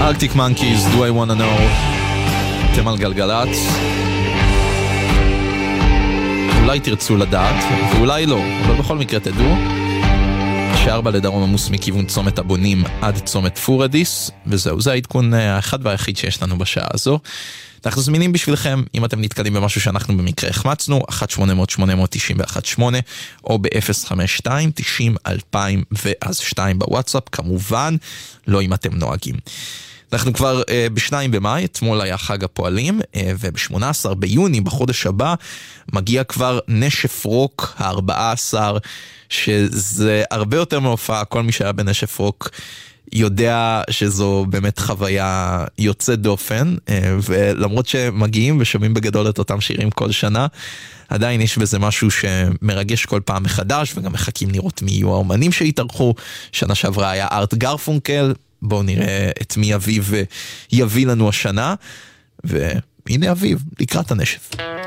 Arctic Monkeys, Do I Wanna Know, אתם על גלגלת. אולי תרצו לדעת, ואולי לא, אבל בכל מקרה תדעו, ש4 לדרום עמוס מכיוון צומת הבונים עד צומת פורדיס, וזהו, זה העדכון האחד והיחיד שיש לנו בשעה הזו. אנחנו זמינים בשבילכם, אם אתם נתקלים במשהו שאנחנו במקרה החמצנו, 1-800-891-8, או ב-052-90-2000 ואז 2 בוואטסאפ, כמובן, לא אם אתם נוהגים. אנחנו כבר ב2 במאי, אתמול היה חג הפועלים, וב-18 ביוני, בחודש הבא, מגיע כבר נשף רוק ה-14, שזה הרבה יותר מהופעה, כל מי שהיה בנשף רוק יודע שזו באמת חוויה יוצאת דופן, ולמרות שמגיעים ושומעים בגדול את אותם שירים כל שנה, עדיין יש בזה משהו שמרגש כל פעם מחדש, וגם מחכים לראות מי יהיו האומנים שהתארחו. שנה שעברה היה ארט גרפונקל, בואו נראה את מי אביב יביא לנו השנה, והנה אביב לקראת הנשף.